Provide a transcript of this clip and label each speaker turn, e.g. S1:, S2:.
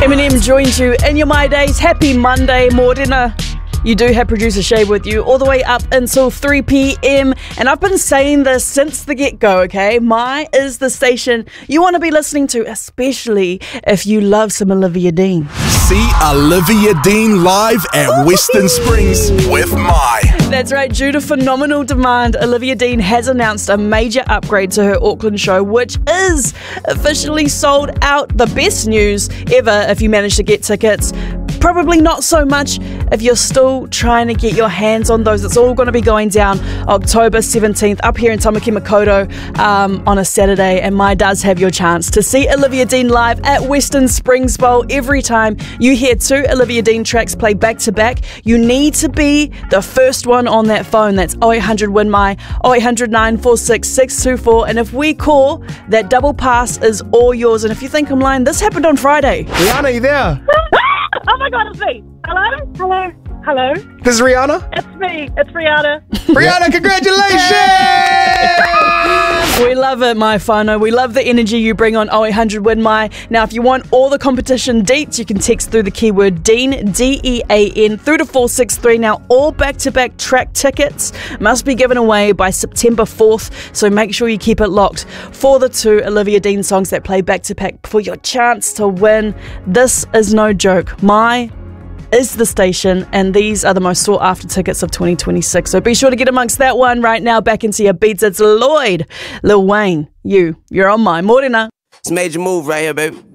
S1: Eminem joins you in your My Days. Happy Monday, Morena. You do have producer Shay with you all the way up until 3 p.m. And I've been saying this since the get-go, okay? My is the station you want to be listening to, especially if you love some Olivia Dean.
S2: See Olivia Dean live at Western Springs with My.
S1: That's right, due to phenomenal demand, Olivia Dean has announced a major upgrade to her Auckland show, which is officially sold out. The best news ever if you manage to get tickets. Probably not so much if you're still trying to get your hands on those. It's all going to be going down October 17th up here in Tamaki Makaurau on a Saturday, and My does have your chance to see Olivia Dean live at Western Springs Bowl. Every time you hear two Olivia Dean tracks play back to back, you need to be the first one on that phone. That's 0800 Win My, 0800 946 624, and if we call, that double pass is all yours. And if you think I'm lying, this happened on Friday.
S3: Rihanna, you there?
S4: Oh my God, it's me. Hello? Hello? Hello?
S3: This is Rihanna?
S4: It's me. It's Rihanna.
S3: Rihanna, congratulations!
S1: We love it, my whānau. We love the energy you bring on 0800 Win My. Now, if you want all the competition deets, you can text through the keyword DEAN, D-E-A-N, through to 463. Now, all back-to-back track tickets must be given away by September 4th, so make sure you keep it locked for the two Olivia Dean songs that play back-to-back for your chance to win. This is no joke. My is the station, and these are the most sought after tickets of 2026. So be sure to get amongst that one right now. Back into your beats. It's Lloyd, Lil Wayne. You're on My Morena.
S5: It's a major move right here, baby.